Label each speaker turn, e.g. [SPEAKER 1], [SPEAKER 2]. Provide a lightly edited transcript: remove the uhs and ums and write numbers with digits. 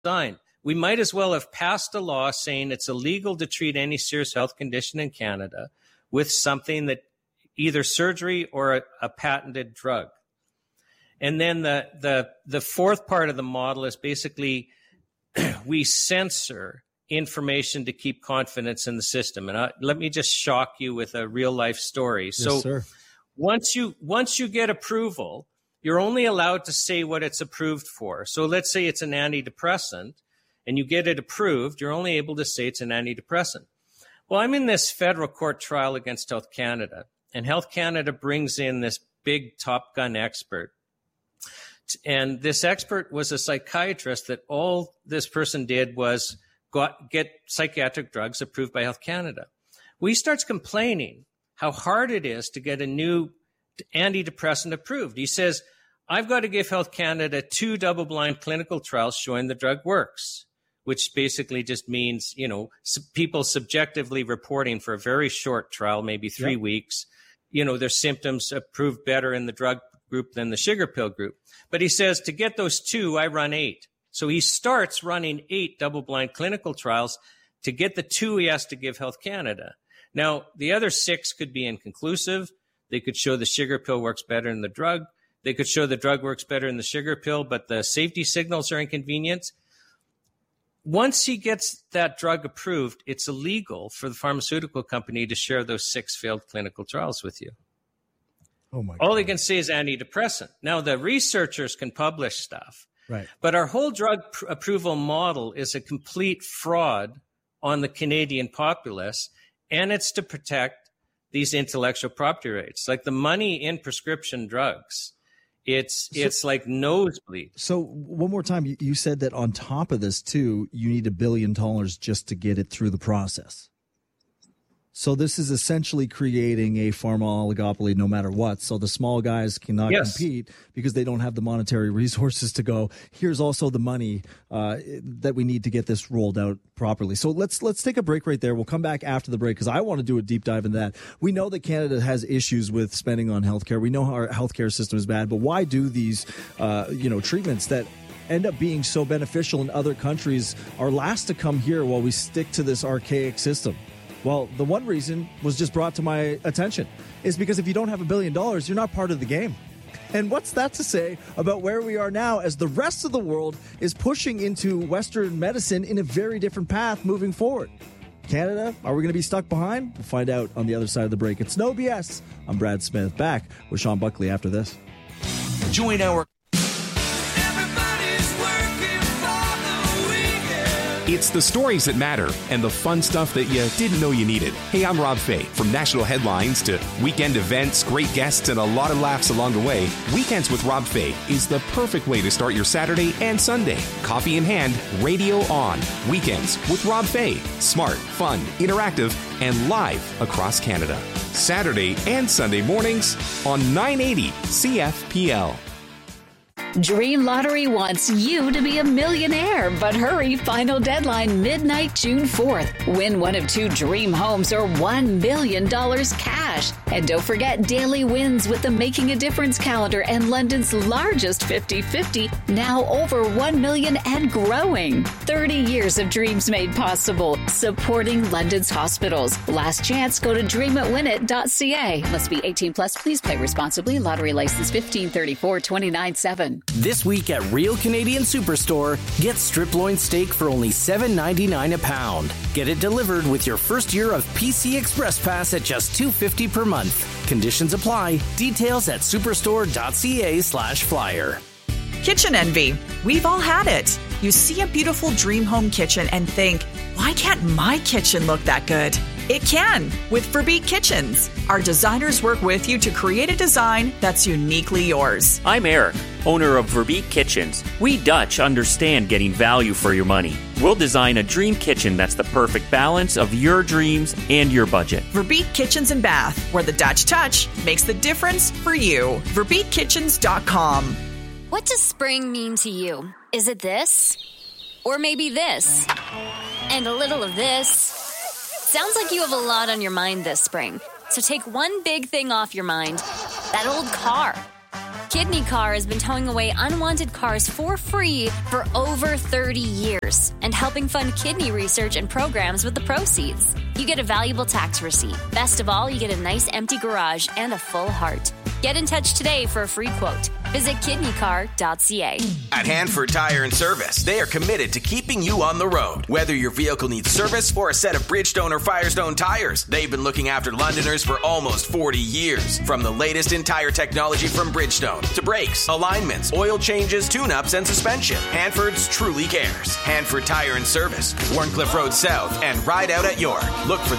[SPEAKER 1] designed. We might as well have passed a law saying it's illegal to treat any serious health condition in Canada with something that either surgery or a patented drug. And then the fourth part of the model is basically we censor information to keep confidence in the system. And let me just shock you with a real life story.
[SPEAKER 2] Yes,
[SPEAKER 1] so
[SPEAKER 2] sir.
[SPEAKER 1] Once you get approval, you're only allowed to say what it's approved for. So let's say it's an antidepressant and you get it approved, you're only able to say it's an antidepressant. Well, I'm in this federal court trial against Health Canada, and Health Canada brings in this big Top Gun expert. And this expert was a psychiatrist that all this person did was get psychiatric drugs approved by Health Canada. Well, he starts complaining how hard it is to get a new antidepressant approved. He says, I've got to give Health Canada 2 double-blind clinical trials showing the drug works, which basically just means, people subjectively reporting for a very short trial, maybe 3 weeks, their symptoms approved better in the drug group than the sugar pill group. But he says, to get those 2, I run 8. So he starts running 8 double-blind clinical trials. To get the 2, he has to give Health Canada. Now, the other 6 could be inconclusive. They could show the sugar pill works better than the drug. They could show the drug works better than the sugar pill, but the safety signals are inconvenient. Once he gets that drug approved, it's illegal for the pharmaceutical company to share those 6 failed clinical trials with you.
[SPEAKER 2] Oh my God.
[SPEAKER 1] All they can say is antidepressant. Now, the researchers can publish stuff.
[SPEAKER 2] Right.
[SPEAKER 1] But our whole drug approval model is a complete fraud on the Canadian populace, and it's to protect these intellectual property rights. Like the money in prescription drugs, it's like nosebleed.
[SPEAKER 2] So one more time, you said that on top of this, too, you need $1 billion just to get it through the process. So this is essentially creating a pharma oligopoly no matter what. So the small guys cannot compete because they don't have the monetary resources to go, here's also the money that we need to get this rolled out properly. So let's take a break right there. We'll come back after the break because I want to do a deep dive in that. We know that Canada has issues with spending on healthcare. We know our healthcare system is bad, but why do these treatments that end up being so beneficial in other countries are last to come here while we stick to this archaic system? Well, the one reason was just brought to my attention is because if you don't have $1 billion, you're not part of the game. And what's that to say about where we are now as the rest of the world is pushing into Western medicine in a very different path moving forward? Canada, are we going to be stuck behind? We'll find out on the other side of the break. It's No BS. I'm Brad Smith, back with Sean Buckley after this.
[SPEAKER 3] Join our It's the stories that matter and the fun stuff that you didn't know you needed. Hey, I'm Rob Fay. From national headlines to weekend events, great guests, and a lot of laughs along the way, Weekends with Rob Fay is the perfect way to start your Saturday and Sunday. Coffee in hand, radio on. Weekends with Rob Fay. Smart, fun, interactive, and live across Canada. Saturday and Sunday mornings on 980 CFPL.
[SPEAKER 4] Dream Lottery wants you to be a millionaire, but hurry, final deadline midnight June 4th. Win one of 2 dream homes or $1 million cash. And don't forget daily wins with the Making a Difference calendar and London's largest 50-50, now over 1 million and growing. 30 years of dreams made possible, supporting London's hospitals. Last chance, go to dreamitwinit.ca. Must be 18 plus. Please play responsibly. Lottery license 1534-29-7.
[SPEAKER 5] This week at Real Canadian Superstore, get strip loin steak for only $7.99 a pound. Get it delivered with your first year of PC Express Pass at just $2.50 per month. Conditions apply. Details at superstore.ca/flyer.
[SPEAKER 6] Kitchen envy. We've all had it. You see a beautiful dream home kitchen and think, why can't my kitchen look that good? It can with Verbeek Kitchens. Our designers work with you to create a design that's uniquely yours.
[SPEAKER 7] I'm Eric, owner of Verbeek Kitchens. We Dutch understand getting value for your money. We'll design a dream kitchen that's the perfect balance of your dreams and your budget.
[SPEAKER 6] Verbeek Kitchens and Bath, where the Dutch touch makes the difference for you. VerbeekKitchens.com.
[SPEAKER 8] What does spring mean to you? Is it this? Or maybe this? And a little of this? Sounds like you have a lot on your mind this spring. So take one big thing off your mind. That old car. Kidney Car has been towing away unwanted cars for free for over 30 years and helping fund kidney research and programs with the proceeds. You get a valuable tax receipt. Best of all, you get a nice empty garage and a full heart. Get in touch today for a free quote. Visit kidneycar.ca.
[SPEAKER 9] At Hanford Tire and Service, they are committed to keeping you on the road. Whether your vehicle needs service or a set of Bridgestone or Firestone tires, they've been looking after Londoners for almost 40 years. From the latest in tire technology from Bridgestone to brakes, alignments, oil changes, tune-ups, and suspension, Hanford's truly cares. Hanford Tire and Service, Warncliffe Road South, and Ride Out at York. Look for